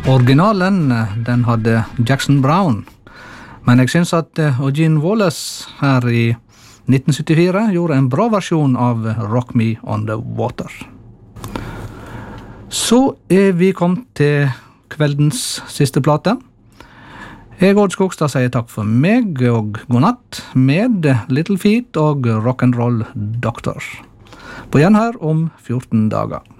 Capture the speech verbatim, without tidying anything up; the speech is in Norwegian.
Originalen, den hadde Jackson Browne. Men jeg synes at Eugene Wallace her i nitten syttifire gjorde en bra versjon av Rock Me on the Water. Så er vi kommet til kveldens siste plate. Jeg, Odd Skogstad, sier takk for meg og god natt med Little Feat og Rock'n'Roll Doctor. På gjenhør om fjorten dager.